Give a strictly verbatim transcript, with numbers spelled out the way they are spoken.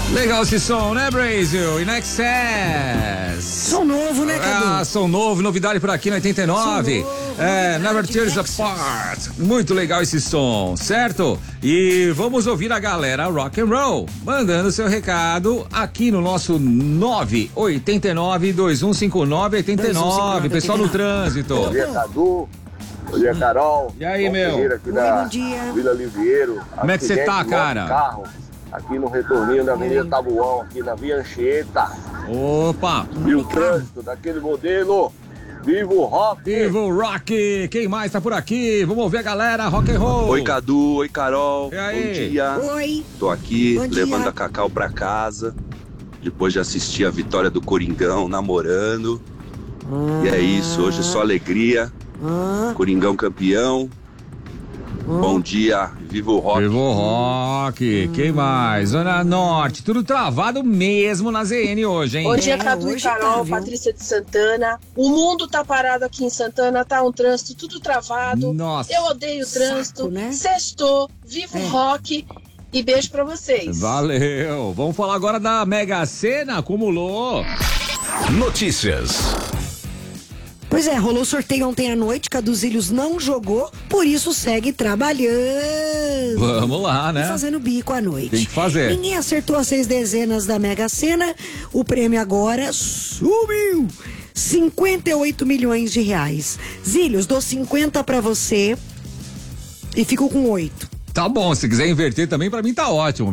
Legal esse som, né, Brasil? In Excess. Som novo, né, Cadu? Ah, som novo, novidade por aqui no oitenta e nove. Novo, é, Never Tears Apart. Muito legal esse som, certo? E vamos ouvir a galera rock and roll, mandando seu recado aqui no nosso nove oito nove, dois um cinco nove, oito nove. Pessoal no trânsito. Bom dia, Cadu. Bom dia, Carol. E aí, Bom meu? Ferreira aqui Oi, da bom dia. Vila Livieiro. Como é que você tá, Acidente, cara? Carro, aqui no retorninho da Avenida Tabuão, aqui na Via Anchieta. Opa! E o trânsito daquele modelo. Viva o rock! Viva o rock! Quem mais tá por aqui? Vamos ouvir a galera, rock and roll. Oi, Cadu. Oi, Carol. E aí? Bom dia. Oi. Tô aqui Bom dia. levando a Cacau pra casa, depois de assistir a vitória do Coringão, namorando. Ah, E é isso, hoje é só alegria. ah, Coringão campeão. Bom dia, viva o rock. Viva o rock! Quem mais? Zona Norte, tudo travado mesmo na Z N hoje, hein? Bom dia, É, Cadu e hoje tá, Carol, viu? Patrícia de Santana. O mundo tá parado aqui em Santana, tá um trânsito tudo travado. Nossa. Eu odeio o trânsito. Saco, né? Sextou, viva o É. rock e beijo pra vocês. Valeu! Vamos falar agora da Mega Sena, acumulou. Notícias. Pois é, rolou sorteio ontem à noite, Caduzilhos não jogou, por isso segue trabalhando. Vamos lá, né? Fazendo bico à noite. Tem que fazer. Ninguém acertou as seis dezenas da Mega Sena. O prêmio agora subiu. cinquenta e oito milhões de reais. Zílios, dou cinquenta pra você e fico com oito. Tá bom, se quiser inverter também, pra mim tá ótimo.